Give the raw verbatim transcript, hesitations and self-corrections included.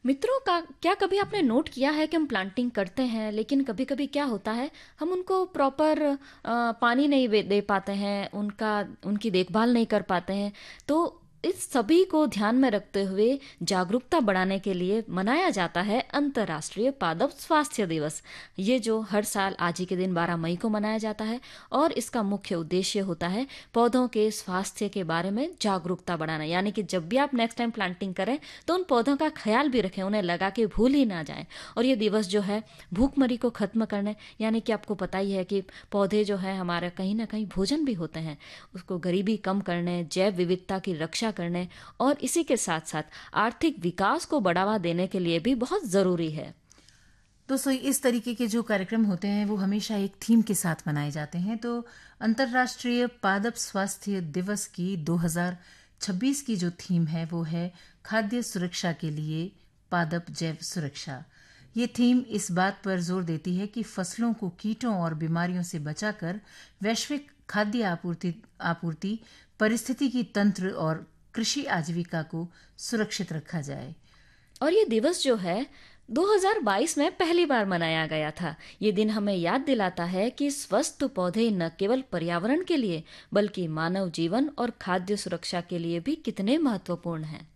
मित्रों का क्या कभी आपने नोट किया है कि हम प्लांटिंग करते हैं लेकिन कभी कभी क्या होता है, हम उनको प्रॉपर पानी नहीं वे- दे पाते हैं, उनका उनकी देखभाल नहीं कर पाते हैं। तो इस सभी को ध्यान में रखते हुए जागरूकता बढ़ाने के लिए मनाया जाता है अंतर्राष्ट्रीय पादप स्वास्थ्य दिवस। ये जो हर साल आज ही के दिन बारह मई को मनाया जाता है, और इसका मुख्य उद्देश्य होता है पौधों के स्वास्थ्य के बारे में जागरूकता बढ़ाना। यानी कि जब भी आप नेक्स्ट टाइम प्लांटिंग करें तो उन पौधों का ख्याल भी रखें, उन्हें लगा के भूल ही ना जाएं। और ये दिवस जो है भूखमरी को खत्म करने, यानी कि आपको पता ही है कि पौधे जो है हमारे कहीं ना कहीं भोजन भी होते हैं, उसको गरीबी कम करने, जैव विविधता की रक्षा करने और इसी के साथ साथ आर्थिक विकास को बढ़ावा देने के लिए भी बहुत जरूरी है। दोस्तों, इस तरीके के जो कार्यक्रम होते हैं वो हमेशा एक थीम के साथ मनाए जाते हैं। तो अंतर्राष्ट्रीय पादप स्वास्थ्य दिवस की दो हज़ार छब्बीस की जो थीम है वो है खाद्य सुरक्षा के लिए पादप जैव सुरक्षा। ये थीम इस बात पर जोर देती है कि फसलों को कीटों और बीमारियों से बचाकर वैश्विक खाद्य आपूर्ति आपूर्ति परिस्थितिकी तंत्र और कृषि आजीविका को सुरक्षित रखा जाए। और ये दिवस जो है दो हज़ार बाईस में पहली बार मनाया गया था। ये दिन हमें याद दिलाता है कि स्वस्थ पौधे न केवल पर्यावरण के लिए बल्कि मानव जीवन और खाद्य सुरक्षा के लिए भी कितने महत्वपूर्ण हैं।